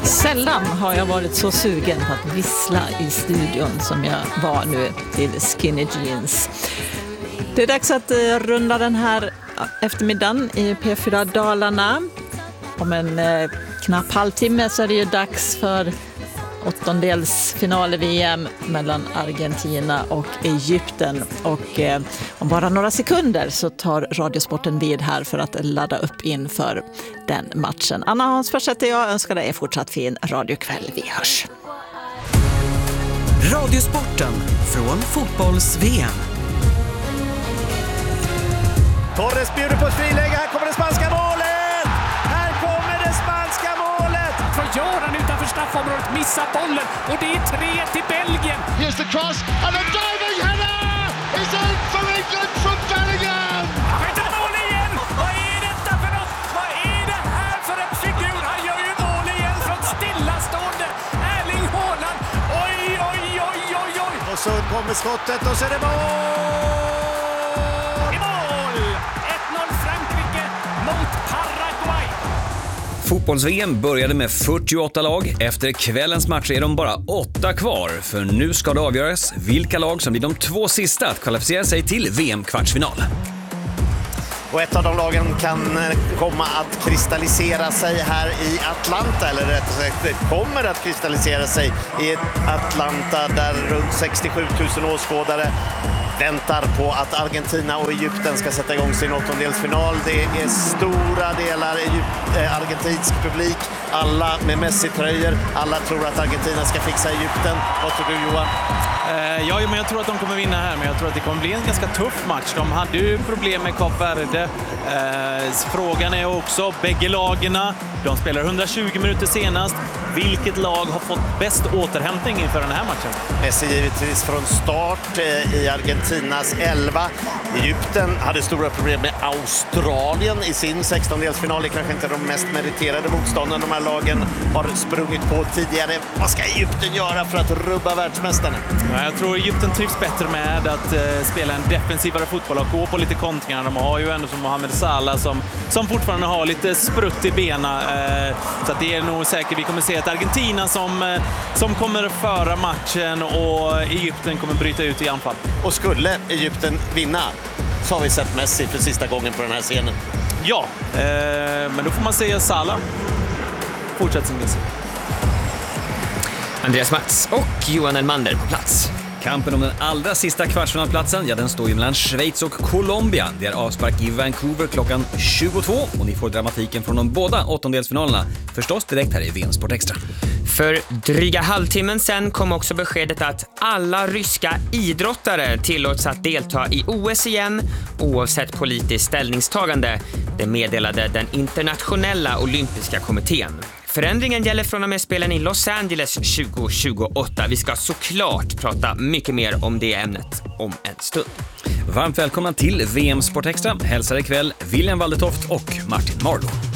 Sällan har jag varit så sugen på att vissla i studion som jag var nu till Skinny Jeans. Det är dags att runda den här eftermiddagen i P4 Dalarna. Om en knapp halvtimme så är det ju dags för åttondelsfinal i VM mellan Argentina och Egypten. Och om bara några sekunder så tar Radiosporten vid här för att ladda upp inför den matchen. Anna Hansfors heter jag, önskar dig fortsatt fin radiokväll. Vi hörs. Radiosporten från fotbolls-VM. Torres bjuder på ett friläge, här kommer det spanska målet! Här kommer det spanska målet! Vad gör han utanför straffområdet? Missar bollen och det är 3 till Belgien. Here's the cross and a diving header is in for England from Bellingham! Han skjuter mål igen! Vad är detta för något? Vad är det här för en figur? Han gör ju mål igen från stillastående Erling Haaland. Oj, oj, oj, oj, oj! Och så kommer skottet och så är det mål! Fotbolls-VM började med 48 lag. Efter kvällens matcher är de bara 8 kvar. För nu ska det avgöras vilka lag som blir de 2 sista att kvalificera sig till VM-kvartsfinal. Och ett av de lagen kan komma att kristallisera sig här i Atlanta, eller rättare sagt kommer att kristallisera sig i Atlanta där runt 67 000 åskådare väntar på att Argentina och Egypten ska sätta igång sin åttondelsfinal. Det är stora delar argentinsk publik, alla med Messi-tröjor. Alla tror att Argentina ska fixa Egypten. Vad tror du, Johan? Ja, men jag tror att de kommer vinna här, men jag tror att det kommer bli en ganska tuff match. De hade ju problem med Kap Verde. Frågan är också, bägge lagarna, de spelar 120 minuter senast. Vilket lag har fått bäst återhämtning inför den här matchen? Messi givetvis från start i Argentinas 11. Egypten hade stora problem med Australien i sin 16-delsfinal. Det är kanske inte de mest meriterade motståndarna de här lagen har sprungit på tidigare. Vad ska Egypten göra för att rubba världsmästarna? Jag tror Egypten trivs bättre med att spela en defensivare fotboll och gå på lite kontringar. De har ju ändå som Mohamed Salah som fortfarande har lite sprutt i bena. Så att det är nog säkert vi kommer se ett Argentina som kommer föra matchen och Egypten kommer bryta ut i anfall. Och skulle Egypten vinna så har vi sett Messi för sista gången på den här scenen. Ja, men då får man säga Salah. Fortsätt sin Messi. Andreas Mats och Johan Elmander på plats. Kampen om den allra sista kvartsfinalplatsen, ja, den står ju mellan Schweiz och Colombia. Det är avspark i Vancouver klockan 22 och ni får dramatiken från de båda åttondelsfinalerna förstås direkt här i VM Sport Extra. För dryga halvtimmen sen kom också beskedet att alla ryska idrottare tillåts att delta i OS igen oavsett politiskt ställningstagande. Det meddelade den internationella olympiska kommittén. Förändringen gäller från och med spelen i Los Angeles 2028. Vi ska såklart prata mycket mer om det ämnet om en stund. Varmt välkomna till VM Sport Extra. Hälsar ikväll William Waldertoft och Martin Marlow.